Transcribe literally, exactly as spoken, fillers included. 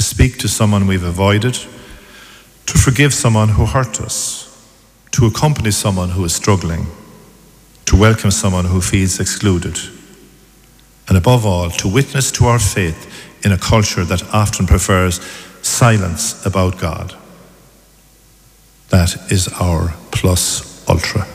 speak to someone we've avoided, to forgive someone who hurt us, to accompany someone who is struggling, to welcome someone who feels excluded, and above all, to witness to our faith in a culture that often prefers silence about God. That is our plus ultra.